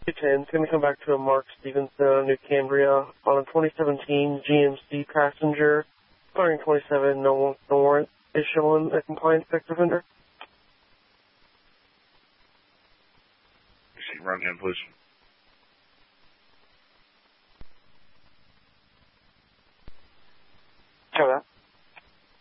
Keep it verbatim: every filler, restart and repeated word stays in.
ten is going to come back to a Mark Stevenson, New Cambria, on a twenty seventeen G M C passenger, firing twenty-seven, no, no warrant, is showing a compliant sex offender. Run in, please.